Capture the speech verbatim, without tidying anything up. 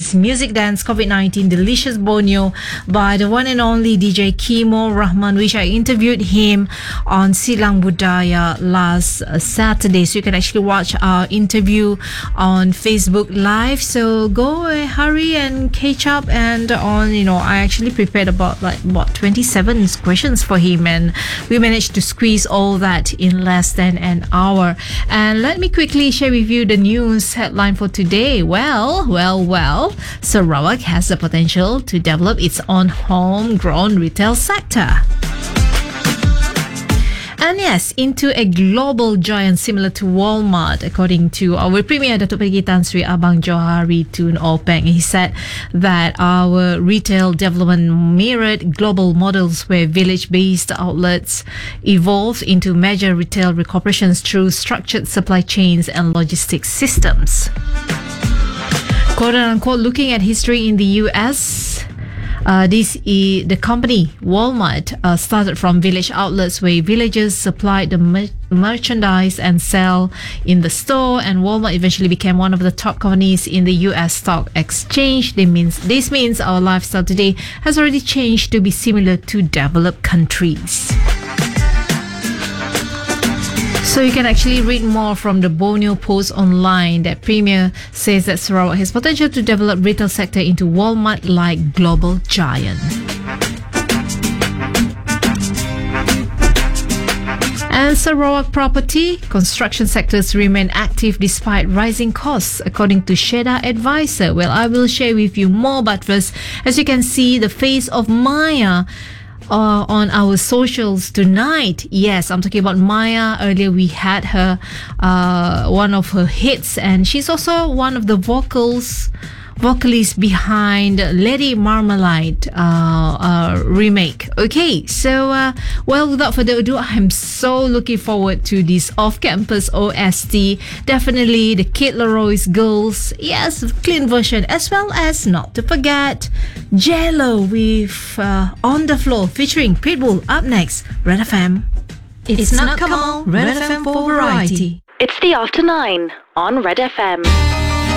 It's Music Dance COVID nineteen Delicious Borneo by the one and only D J Kimo Rahman, which I interviewed him on Silang Budaya last uh, Saturday. So you can actually watch our interview on Facebook Live. So go uh, hurry and catch up. And on, you know, I actually prepared about like what twenty-seven questions for him, and we managed to squeeze all that in less than an hour. And let me quickly share with you the news headline for today. Well, well, well, Sarawak has the potential to develop its own homegrown retail sector. And yes, into a global giant similar to Walmart, according to our Premier Datuk Perigi Tan Sri Abang Johari Tun Openg. He said that our retail development mirrored global models where village-based outlets evolved into major retail corporations through structured supply chains and logistics systems. Quote unquote, looking at history in the U S, Uh, this is the company Walmart uh, started from village outlets where villagers supplied the mer- merchandise and sell in the store, and Walmart eventually became one of the top companies in the U S stock exchange. This means, this means our lifestyle today has already changed to be similar to developed countries. So you can actually read more from the Borneo Post online. That Premier says that Sarawak has potential to develop retail sector into Walmart-like global giant. And Sarawak property construction sectors remain active despite rising costs, according to Sheda Advisor. Well, I will share with you more, but first, as you can see, the face of Maya Uh, on our socials tonight. Yes, I'm talking about Maya. Earlier we had her, uh, one of her hits, and she's also one of the vocals vocalists behind Lady Marmalade uh, uh, remake. Okay, so uh, well, without further ado, I'm so looking forward to this off-campus O S T. Definitely the Kid Leroy's Girls, yes, clean version, as well as, not to forget, J-Lo with uh, On the Floor featuring Pitbull. Up next, Red F M. It's, it's not Kamal, Red, Red F M for variety. It's the after nine on Red F M.